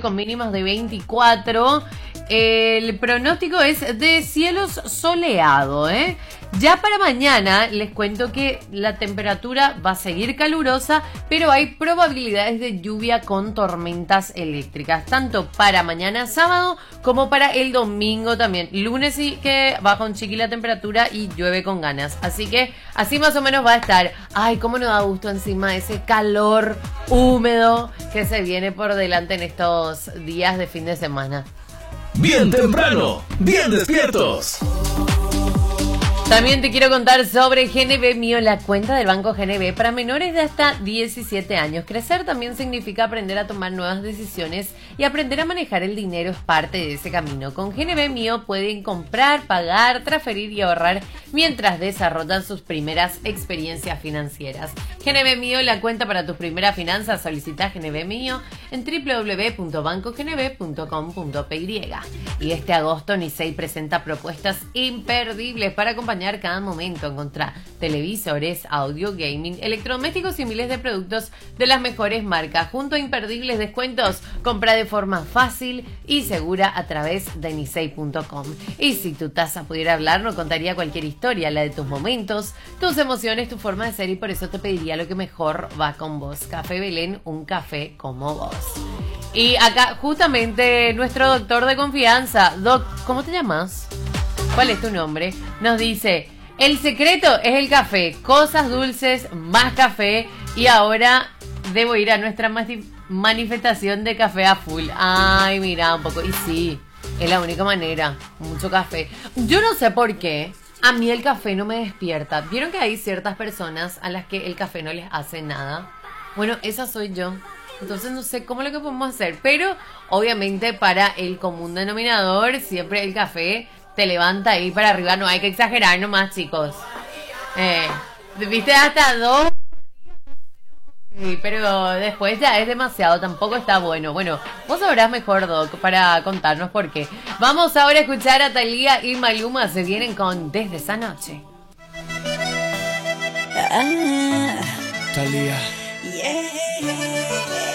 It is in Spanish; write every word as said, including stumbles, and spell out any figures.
con mínimas de veinticuatro. El pronóstico es de cielos soleado, ¿eh? Ya para mañana les cuento que la temperatura va a seguir calurosa, pero hay probabilidades de lluvia con tormentas eléctricas, tanto para mañana sábado como para el domingo también. Lunes sí que baja un chiqui la temperatura y llueve con ganas, así que así más o menos va a estar. Ay, cómo nos da gusto encima ese calor húmedo que se viene por delante en estos días de fin de semana. Bien temprano, bien despiertos. También te quiero contar sobre G N B Mío, la cuenta del Banco G N B para menores de hasta diecisiete años. Crecer también significa aprender a tomar nuevas decisiones y aprender a manejar el dinero es parte de ese camino. Con G N B Mío pueden comprar, pagar, transferir y ahorrar mientras desarrollan sus primeras experiencias financieras. G N B Mío, la cuenta para tus primeras finanzas. Solicita G N B Mío en doble u doble u doble u punto banco g n b punto com punto p y. Y este agosto Nicey presenta propuestas imperdibles para acompañar cada momento. Encontrá televisores, audio, gaming, electrodomésticos y miles de productos de las mejores marcas. Junto a imperdibles descuentos, compra de forma fácil y segura a través de nicey punto com. Y si tu taza pudiera hablar, no contaría cualquier historia, la de tus momentos, tus emociones, tu forma de ser, y por eso te pediría lo que mejor va con vos. Café Belén, un café como vos. Y acá justamente nuestro doctor de confianza, Doc, ¿cómo te llamas? ¿Cuál es tu nombre? Nos dice, el secreto es el café, cosas dulces, más café, y ahora debo ir a nuestra manifestación de café a full. Ay, mira, un poco, y sí, es la única manera, mucho café. Yo no sé por qué, a mí el café no me despierta. ¿Vieron que hay ciertas personas a las que el café no les hace nada? Bueno, esa soy yo. Entonces no sé cómo es lo que podemos hacer, pero obviamente para el común denominador, siempre el café te levanta ahí para arriba, no hay que exagerar nomás, chicos. Eh, viste hasta dos, sí, pero después ya es demasiado, tampoco está bueno. Bueno, vos sabrás mejor, Doc, para contarnos por qué. Vamos ahora a escuchar a Thalía y Maluma, se vienen con Desde esa noche. Ah, Thalía. yeah.